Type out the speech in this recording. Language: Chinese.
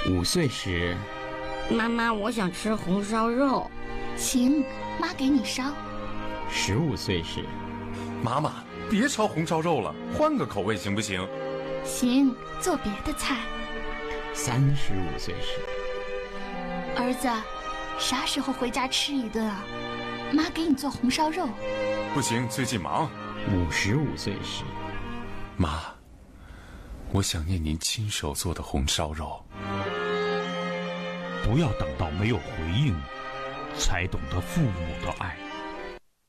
5岁时， 妈妈，我想吃红烧肉。 行，妈给你烧。 15岁时， 妈妈，别烧红烧肉了，换个口味行不行？ 行，做别的菜。 35岁时， 儿子，啥时候回家吃一顿啊？妈给你做红烧肉。 不行，最近忙。 55岁时， 妈，我想念您亲手做的红烧肉。 不要等到没有回应，才懂得父母的爱。